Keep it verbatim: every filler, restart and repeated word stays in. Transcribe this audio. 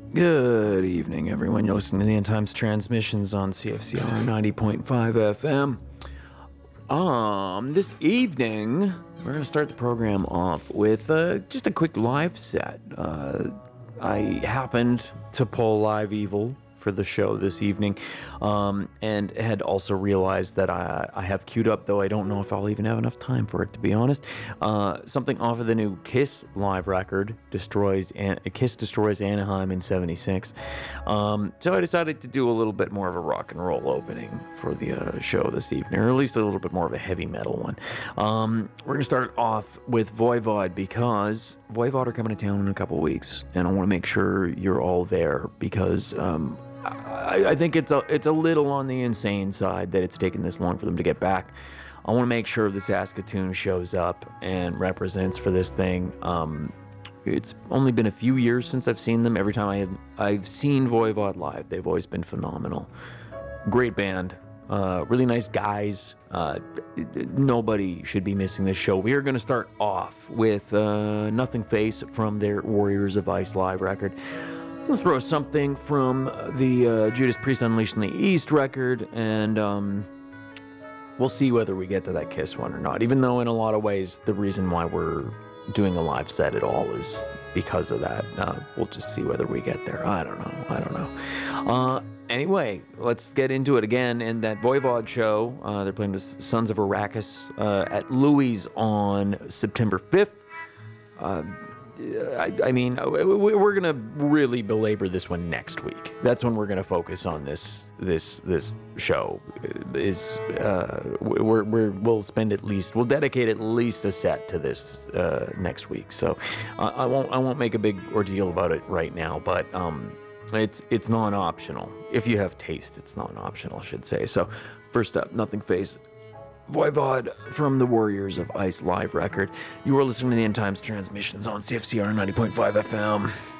Good evening, everyone. You're listening to the End Times transmissions on C F C R ninety point five F M. Um, this evening, we're going to start the program off with uh, just a quick live set. Uh, I happened to pull Live Evil for the show this evening, um, and had also realized that I, I have queued up, though I don't know if I'll even have enough time for it, to be honest, uh, something off of the new Kiss live record, Destroys An- Kiss Destroys Anaheim in seventy-six. Um, so I decided to do a little bit more of a rock and roll opening for the uh, show this evening, or at least a little bit more of a heavy metal one. Um, we're going to start off with Voivod, because Voivod are coming to town in a couple weeks, and I want to make sure you're all there, because um, I, I think it's a it's a little on the insane side that it's taken this long for them to get back. I want to make sure the Saskatoon shows up and represents for this thing. Um, it's only been a few years since I've seen them. Every time I have, I've seen Voivod live, they've always been phenomenal. Great band, uh, really nice guys. Uh, nobody should be missing this show. We are going to start off with uh, Nothing Face from their Warriors of Ice live record. We'll throw something from the uh, Judas Priest Unleashed in the East record, and um, we'll see whether we get to that Kiss one or not, even though in a lot of ways the reason why we're doing a live set at all is because of that. Uh, we'll just see whether we get there. I don't know. I don't know. Uh, anyway, let's get into it again. In that Voivod show, uh, they're playing with Sons of Arrakis uh, at Louis on September fifth. Uh, I, I mean, we're gonna really belabor this one next week. That's when we're gonna focus on this this this show. Is uh, we're, we're we'll spend at least we'll dedicate at least a set to this uh, next week. So uh, I won't I won't make a big ordeal about it right now. But um, it's it's non-optional. If you have taste, it's non-optional, I should say. So first up, Nothing Face. Voivod from the Warriors of Ice live record. You are listening to the End Times transmissions on C F C R ninety point five F M.